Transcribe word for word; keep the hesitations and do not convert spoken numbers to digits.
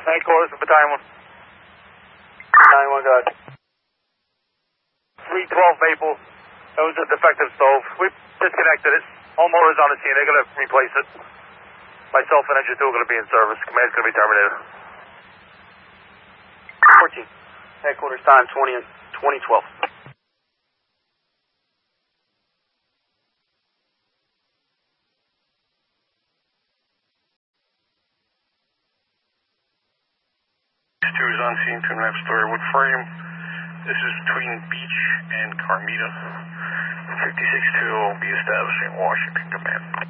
Headquarters for Battalion one. Battalion one, go ahead. three twelve Maple. That was a defective stove. We disconnected it. All motors on the scene. They're going to replace it. Myself and Engine two are going to be in service. Command's going to be terminated. fourteen. Headquarters time twenty, twenty twelve. two is on scene, two and a half story wood frame. This is between Beach and Carmita. fifty-six two will be establishing Washington Command.